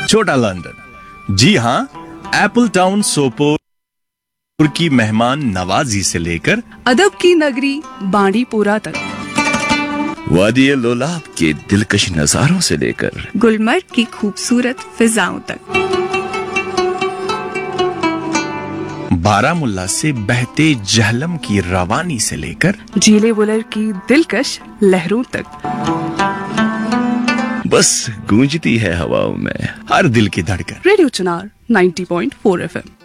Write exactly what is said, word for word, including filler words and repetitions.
छोटा लंदन, जी हाँ, Apple town Sopore की मेहमान नवाजी से लेकर अदब की नगरी बांडीपुरा तक, वादी लोलाब के दिलकश नजारों से लेकर गुलमर्ग की खूबसूरत फिजाओं तक, बारामुल्ला से बहते जहलम की रवानी से लेकर जीले बुलर की दिलकश लहरों तक, बस गूंजती है हवाओं में हर दिल की धड़कन। रेडियो चुनार नब्बे पॉइंट चार एफ एम।